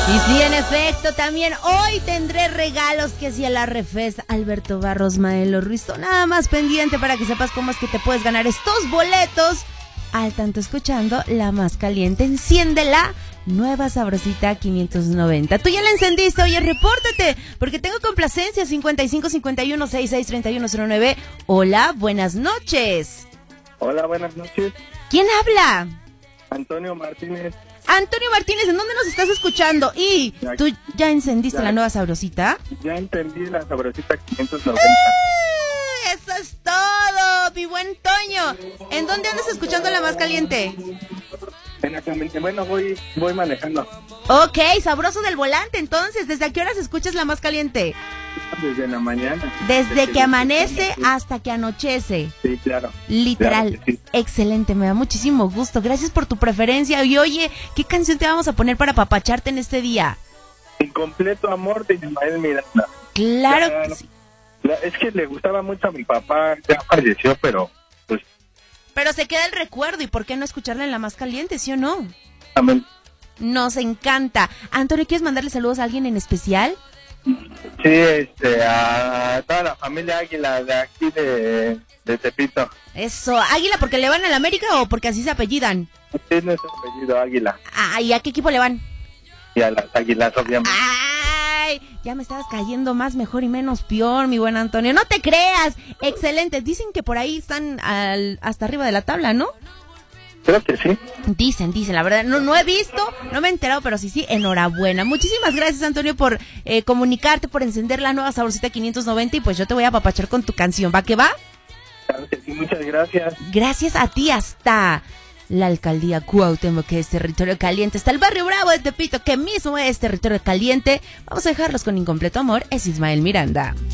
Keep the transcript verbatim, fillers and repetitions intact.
Y sí, en efecto, también hoy tendré regalos que si el Arrefest Alberto Barros Maelo Ruiz. Nada más pendiente para que sepas cómo es que te puedes ganar estos boletos. Al tanto escuchando La Más Caliente, enciéndela. Nueva Sabrosita quinientos noventa. Tú ya la encendiste, oye, repórtate, porque tengo complacencia. Cincuenta y cinco, cincuenta y uno, sesenta y seis, treinta y uno, cero nueve. Hola, buenas noches. Hola, buenas noches. ¿Quién habla? Antonio Martínez. Antonio Martínez, ¿en dónde nos estás escuchando? ¿Y tú ya encendiste ya, la nueva Sabrosita? Ya encendí la Sabrosita quinientos noventa. ¡Eh! Eso es todo, mi buen Toño. ¿En dónde andas escuchando La Más Caliente? Exactamente, bueno, voy, voy manejando. Ok, sabroso del volante, entonces. ¿Desde a qué horas escuchas La Más Caliente? Desde la mañana. Desde, Desde que amanece sí. hasta que anochece. Sí, claro. Literal. Claro sí. Excelente, me da muchísimo gusto. Gracias por tu preferencia. Y oye, ¿qué canción te vamos a poner para apapacharte en este día? Incompleto amor de Ismael Miranda. Claro ya, que sí. La, es que le gustaba mucho a mi papá, ya falleció, pero pues... Pero se queda el recuerdo, ¿y por qué no escucharla en La Más Caliente, sí o no? Amén. Nos encanta. Antonio, ¿quieres mandarle saludos a alguien en especial? Sí, este, a toda la familia Águila de aquí de, de Tepito. Eso, ¿Águila porque le van a la América o porque así se apellidan? Sí, nuestro apellido Águila. Ah, ¿y a qué equipo le van? Y a las Águilas, obviamente. ¡Ay! Ya me estabas cayendo más mejor y menos peor, mi buen Antonio. ¡No te creas! Excelente. Dicen que por ahí están al, hasta arriba de la tabla, ¿no? Creo que sí. Dicen, dicen, la verdad, no, no he visto, no me he enterado, pero sí, sí, enhorabuena. Muchísimas gracias, Antonio, por eh, comunicarte, por encender la nueva Sabrosita quinientos noventa y pues yo te voy a apapachar con tu canción, ¿va que va? Claro que sí, muchas gracias. Gracias a ti hasta la alcaldía Cuauhtémoc, que es territorio caliente, hasta el barrio Bravo de Tepito, que mismo es territorio caliente. Vamos a dejarlos con Incompleto Amor, es Ismael Miranda.